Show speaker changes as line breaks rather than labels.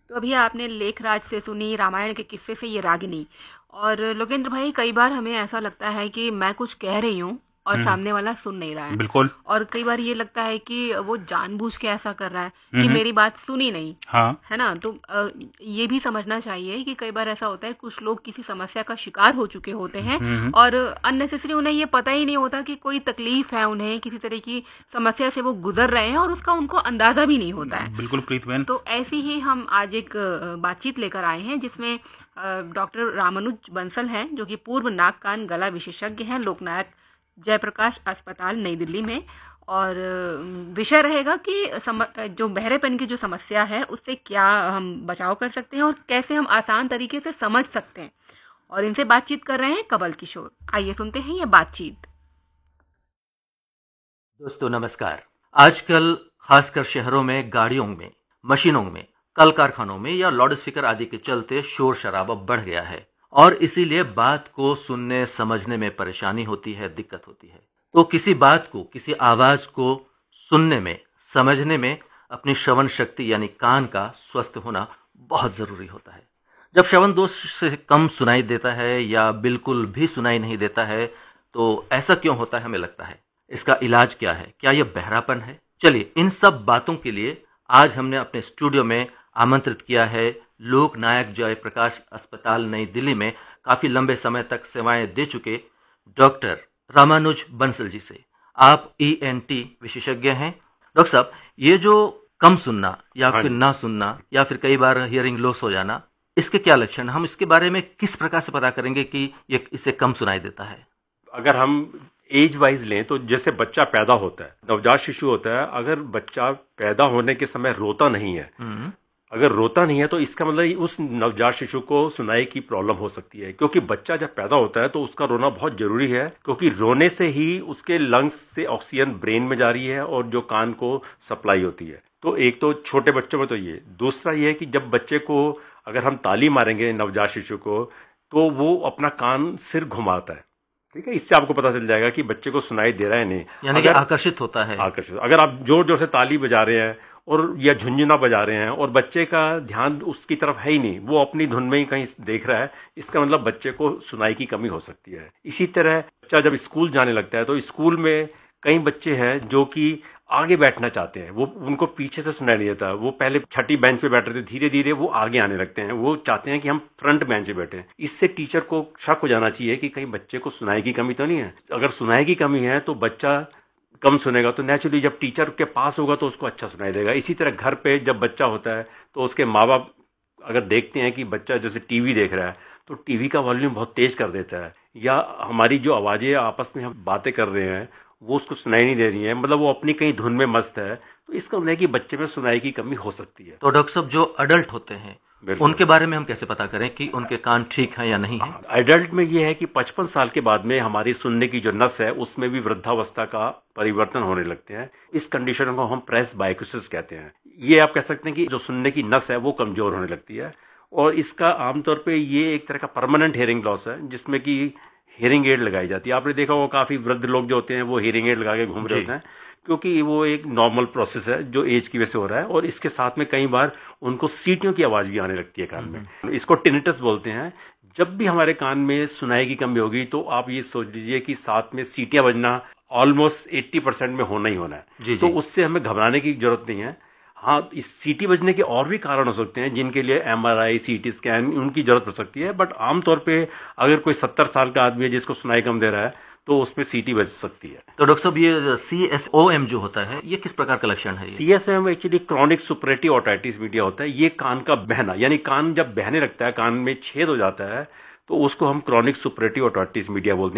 तो अभी आपने लेखराज से सुनी, रामायण के किस्से से ये रागिनी। और लोकेंद्र भाई, कई बार हमें ऐसा लगता है कि मैं कुछ कह रही हूँ और
हम्म।
सामने वाला सुन नहीं रहा है।
बिल्कुल।
और कई बार ये लगता है कि वो जानबूझ के ऐसा कर रहा है कि
हम्म।
मेरी बात सुनी नहीं।
हाँ।
है ना? तो ये भी समझना चाहिए कि कई बार ऐसा होता है, कुछ लोग किसी समस्या का शिकार हो चुके होते हैं
हम्म।
और अननेसेसरी उन्हें ये पता ही नहीं होता कि कोई तकलीफ है, उन्हें किसी तरह की समस्या से वो गुजर रहे हैं और उसका उनको अंदाजा भी नहीं होता है।
बिल्कुल प्रीत बहन।
तो ऐसे ही हम आज एक बातचीत लेकर आए हैं जिसमें डॉक्टर रामानुज बंसल हैं, जो कि पूर्व नाक कान गला विशेषज्ञ हैं, लोकनायक जयप्रकाश अस्पताल नई दिल्ली में। और विषय रहेगा कि जो बहरेपन की जो समस्या है उससे क्या हम बचाव कर सकते हैं और कैसे हम आसान तरीके से समझ सकते हैं। और इनसे बातचीत कर रहे हैं कवल किशोर। आइए सुनते हैं ये बातचीत।
दोस्तों नमस्कार। आजकल खासकर शहरों में, गाड़ियों में, मशीनों में, कल कारखानों में या लाउड स्पीकर आदि के चलते शोर शराबा बढ़ गया है और इसीलिए बात को सुनने समझने में परेशानी होती है, दिक्कत होती है। तो किसी बात को, किसी आवाज को सुनने में, समझने में अपनी श्रवण शक्ति यानी कान का स्वस्थ होना बहुत जरूरी होता है। जब श्रवण दोष से कम सुनाई देता है या बिल्कुल भी सुनाई नहीं देता है तो ऐसा क्यों होता है, हमें लगता है। इसका इलाज क्या है? क्या यह बहरापन है? चलिए इन सब बातों के लिए आज हमने अपने स्टूडियो में आमंत्रित किया है लोक नायक जयप्रकाश अस्पताल नई दिल्ली में काफी लंबे समय तक सेवाएं दे चुके डॉक्टर रामानुज बंसल जी से। आप ईएनटी विशेषज्ञ हैं। डॉक्टर साहब, ये जो कम सुनना या
हाँ
फिर
जी।
ना सुनना या फिर कई बार हियरिंग लॉस हो जाना, इसके क्या लक्षण हैं? हम इसके बारे में किस प्रकार से पता करेंगे कि ये इससे कम सुनाई देता है?
अगर हम एज वाइज लें तो जैसे बच्चा पैदा होता है, नवजात शिशु होता है, अगर बच्चा पैदा होने के समय रोता नहीं है,
हम्म।
अगर रोता नहीं है तो इसका मतलब उस नवजात शिशु को सुनाई की प्रॉब्लम हो सकती है। क्योंकि बच्चा जब पैदा होता है तो उसका रोना बहुत जरूरी है, क्योंकि रोने से ही उसके लंग्स से ऑक्सीजन ब्रेन में जा रही है और जो कान को सप्लाई होती है। तो एक तो छोटे बच्चों में तो ये, दूसरा ये है कि जब बच्चे को अगर हम ताली मारेंगे नवजात शिशु को तो वो अपना कान सिर घुमाता है। ठीक है, इससे आपको पता चल जाएगा कि बच्चे को सुनाई दे रहा है नहीं।
यानी कि
अगर
आकर्षित होता है।
आकर्षित, अगर आप जोर जोर से ताली बजा रहे हैं और या झुंझुना बजा रहे हैं और बच्चे का ध्यान उसकी तरफ है ही नहीं, वो अपनी धुन में ही कहीं देख रहा है, इसका मतलब बच्चे को सुनाई की कमी हो सकती है। इसी तरह बच्चा जब स्कूल जाने लगता है तो स्कूल में कई बच्चे हैं जो कि आगे बैठना चाहते हैं, वो उनको पीछे से सुनाई नहीं देता। वो पहले छठी बेंच पे बैठ रहे थे, धीरे धीरे वो आगे आने लगते हैं, वो चाहते हैं कि हम फ्रंट बेंच पे बैठे। इससे टीचर को शक हो जाना चाहिए कि कहीं बच्चे को सुनाई की कमी तो नहीं है। अगर सुनाई की कमी है तो बच्चा कम सुनेगा, तो नेचुरली जब टीचर के पास होगा तो उसको अच्छा सुनाई देगा। इसी तरह घर पे जब बच्चा होता है तो उसके माँ बाप अगर देखते हैं कि बच्चा जैसे टीवी देख रहा है तो टीवी का वॉल्यूम बहुत तेज कर देता है, या हमारी जो आवाजें आपस में हम बातें कर रहे हैं वो उसको सुनाई नहीं दे रही है, मतलब वो अपनी कहीं धुन में मस्त है, तो इसका मतलब है कि बच्चे में सुनाई की कमी हो सकती है।
तो डॉक्टर साहब, जो अडल्ट होते हैं
बिल्कुल।
उनके बारे में हम कैसे पता करें कि उनके कान ठीक हैं या नहीं है?
एडल्ट में ये है कि 55 साल के बाद में हमारी सुनने की जो नस है उसमें भी वृद्धावस्था का परिवर्तन होने लगते हैं। इस कंडीशन को हम प्रेस बाइकोसिस कहते हैं। ये आप कह सकते हैं कि जो सुनने की नस है वो कमजोर होने लगती है, और इसका आमतौर पे ये एक तरह का परमानेंट हियरिंग लॉस है जिसमें कि हियरिंग एड लगाई जाती है। आपने देखा वो काफी वृद्ध लोग जो होते हैं वो हियरिंग एड लगा के घूम रहे
जी।
होते हैं, क्योंकि वो एक नॉर्मल प्रोसेस है जो एज की वजह से हो रहा है, और इसके साथ में कई बार उनको सीटियों की आवाज भी आने लगती है कान में। इसको टिनिटस बोलते हैं। जब भी हमारे कान में सुनाई की कमी होगी तो आप ये सोच लीजिए कि साथ में सीटियां बजना ऑलमोस्ट 80% में होना ही होना है।
जी
तो
जी।
उससे हमें घबराने की जरूरत नहीं है। हाँ, इस सीटी बजने के और भी कारण हो सकते हैं जिनके लिए एमआरआई, सीटी स्कैन उनकी जरूरत पड़ सकती है, बट आमतौर पे अगर कोई 70 साल का आदमी है जिसको सुनाई कम दे रहा है तो उसमें सीटी बज सकती है।
तो डॉक्टर साहब, ये CSOM जो होता है ये किस प्रकार का लक्षण है? ये
CSM actually chronic superlative otitis media होता है। ये कान का बहना, यानी कान जब बहने लगता है, कान में छेद हो जाता है, तो उसको हम क्रॉनिक सुपरेटिव ओटाइटिस मीडिया बोलते हैं।